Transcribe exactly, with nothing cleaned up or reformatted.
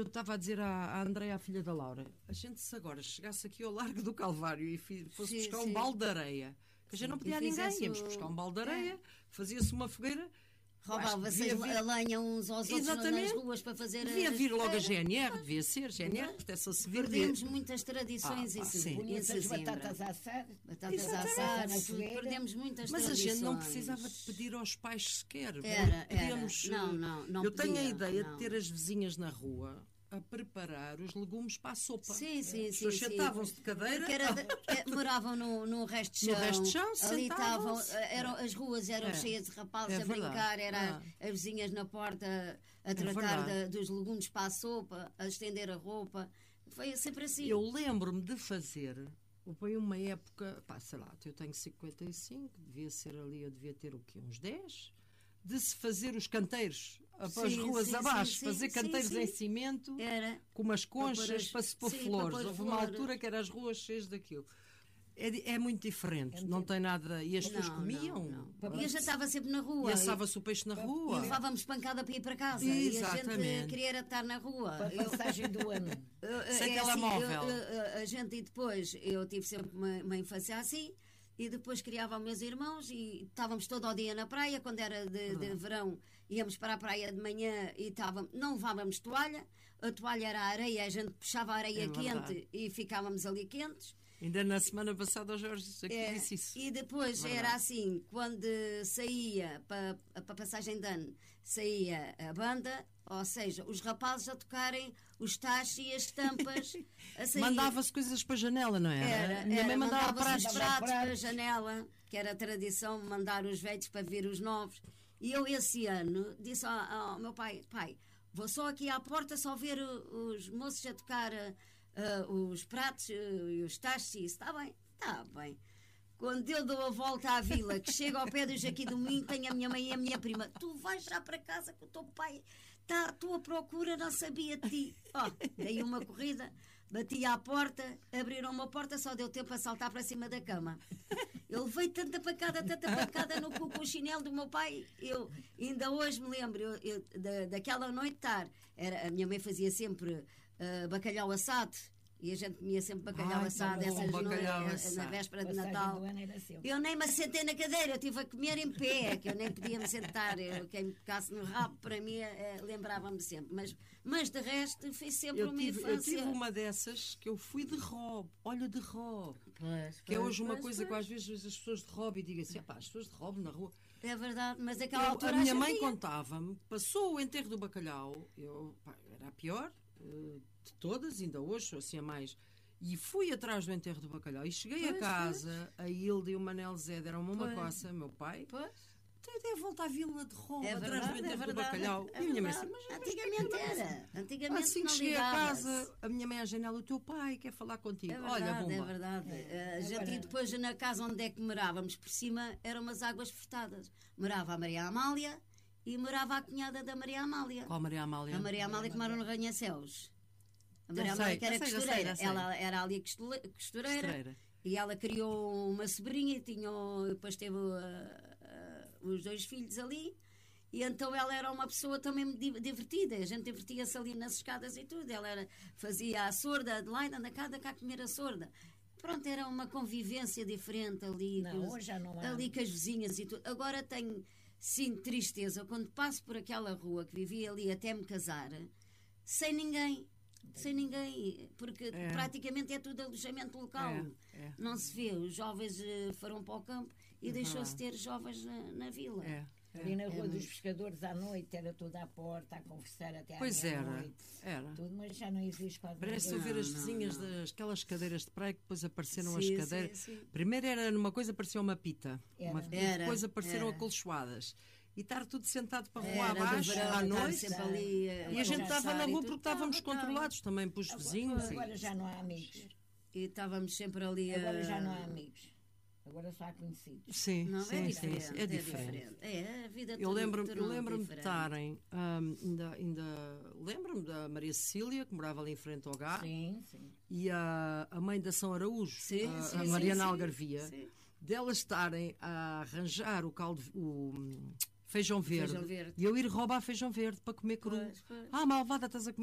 eu estava a dizer à, à Andréia, a filha da Laura, a gente se agora chegasse aqui ao Largo do Calvário e fi, fosse Sim, buscar sim. um balde de areia, que a gente não pedia a ninguém, íamos buscar um balde de areia, fazia-se uma fogueira. Roubava-se a lenha uns aos outros nas ruas para fazer... Devia as... vir logo a G N R, devia ser, G N R, proteção civil. Perdemos muitas tradições ah, em, ah, sim. em batatas assadas. Batatas assadas, perdemos muitas Mas tradições. a gente não precisava de pedir aos pais sequer. Era, Podíamos, era. Não, não, não Eu podia, tenho a ideia não. de ter as vizinhas na rua a preparar os legumes para a sopa. Sim, sim, As sim. pessoas sentavam-se de cadeira. Era de, é, moravam no, no resto de chão. No resto de chão, ali estavam, sentavam-se. eram, as ruas eram É. cheias de rapazes É a brincar, era ah. as vizinhas na porta a tratar É da, dos legumes para a sopa, a estender a roupa. Foi sempre assim. Eu lembro-me de fazer, foi uma época, pá, sei lá, eu tenho cinquenta e cinco, devia ser ali, eu devia ter o quê? Uns dez? De se fazer os canteiros para as ruas sim, abaixo, sim, fazer sim, canteiros sim. em cimento, Era. com umas conchas Para, as, para se pôr sim, flores. para Houve flores. uma altura que eram as ruas cheias daquilo. É, é muito diferente, É não muito... tem nada. E as pessoas Não, comiam. não, não. E a gente estava sempre na rua. E assava-se o peixe na rua. E levávamos pancada para ir para casa. Exatamente. E a gente queria era estar na rua. Para a passagem do ano. Sem é telemóvel. Assim, eu, eu, a gente, e depois, eu tive sempre uma, uma infância assim, e depois criava os meus irmãos, e estávamos todo o dia na praia. Quando era de, de verão, íamos para a praia de manhã e estávamos, não levávamos toalha, a toalha era a areia, a gente puxava a areia É quente verdade. e ficávamos ali quentes. Ainda na semana passada o Jorge aqui É, disse isso. e depois Verdade. era assim, quando saía para, para a passagem de ano, saía a banda, ou seja, os rapazes a tocarem os tachos e as tampas a sair. Mandava-se coisas para a janela, não era? Era, Minha era, mãe mandava mandava-se pratos. os pratos para a janela, que era a tradição mandar os velhos para vir os novos. E eu esse ano disse ao, ao meu pai, pai, vou só aqui à porta só ver os moços a tocar uh, os pratos uh, e os tachos e isso. Está bem, está bem. Quando eu dou a volta à vila, que chego ao pé do Jaquim do Minho, tenho a minha mãe e a minha prima. Tu vais já para casa com o teu pai. Está à tua procura, não sabia de ti. Ó, oh, dei uma corrida, bati à porta, abriram uma porta, só deu tempo a saltar para cima da cama. Eu levei tanta pacada, tanta pacada no cu com o chinelo do meu pai. Eu ainda hoje me lembro eu, eu, da, daquela noite tarde. Era, a minha mãe fazia sempre uh, bacalhau assado. E a gente comia sempre bacalhau Ai, assado tá bom, essas bacalhau noites, assado. na véspera de Passagem Natal. do ano era sempre. Eu nem me sentei na cadeira, eu estive a comer em pé, que eu nem podia me sentar. Eu, quem me tocasse no rabo, para mim, é, lembrava-me sempre. Mas, mas de resto, foi sempre Eu uma tive, infância. eu tive uma dessas que eu fui de robe, olha de robe. Pois, Que é pois, hoje uma pois, coisa pois. que às vezes as pessoas de robe e digam assim, pá, as pessoas de robe na rua. É verdade, mas aquela Eu, altura a minha já mãe havia. contava-me, passou o enterro do bacalhau, eu, pá, era a pior uh, de todas, ainda hoje, sou assim a mais. E fui atrás do enterro do bacalhau e cheguei Pois, a casa, a Hilda e o Manel Zé deram uma Pois. coça, meu pai. Pois. Dei a volta à vila de roupa, É atrás verdade, do é enterro do verdade. bacalhau. É e a minha mãe verdade. assim, mas Antigamente era. Antigamente assim que não cheguei a ligava-se. casa, a minha mãe à janela, o teu pai quer falar contigo. É Olha, verdade, bomba. é verdade. A gente, Agora- e depois na casa onde é que morávamos, por cima, eram umas águas furtadas. Morava a Maria Amália e morava a cunhada da Maria Amália. Qual Maria Amália? A Maria Amália que mora no Ranha-Céus. A Já Maria sei, Amália que era já sei, já costureira. sei, já sei. Ela era ali costule- costureira. Costureira. E ela criou uma sobrinha e tinha, depois teve uh, uh, os dois filhos ali. E então ela era uma pessoa também di- divertida. A gente divertia-se ali nas escadas e tudo. Ela era, fazia a sorda, Adelaide, anda cá, anda cá comer a sorda. Pronto, era uma convivência diferente ali. Não, com os- hoje já não há. ali com as vizinhas e tudo. Agora tenho, sim, tristeza quando passo por aquela rua que vivia ali até me casar, sem ninguém. Sem ninguém, porque É. praticamente é tudo alojamento local. É, é. Não se vê. Os jovens eh, foram para o campo e É deixou-se verdade. ter jovens na, na vila. É. Ali na Rua É dos muito. Pescadores à noite era tudo à porta a conversar até à Pois era, meia-noite. era. Tudo, mas já não existe quase Parece ninguém. eu ver as não, vizinhas não. das aquelas cadeiras de praia que depois apareceram Sim, as cadeiras. sim, sim. Primeiro era numa coisa, parecia uma pita. Era. Uma, Era, depois apareceram era. acolchoadas. E estar tudo sentado para a Era, rua do abaixo, verão, à estar noite. sempre ali, eh, E a gente conversar estava na e rua tudo. porque estávamos Estava, controlados também pelos vizinhos. e- Agora já não há amigos. E estávamos sempre ali a... Agora já não há amigos. Agora só há conhecidos. Sim, Não, sim, é sim, diferente. sim, é diferente. É, a vida Eu tudo- lembro-me tudo eu lembro de diferente. estarem, hum, ainda, ainda lembro-me da Maria Cecília, que morava ali em frente ao Gá, Sim, sim. e a, a mãe da São Araújo, Sim, a, sim, a sim, Mariana sim. Algarvia, Sim. delas estarem a arranjar o caldo, o hum, feijão verde, Feijão verde. e eu ir roubar feijão verde para comer cru. Pois, pois. Ah, malvada, estás a comer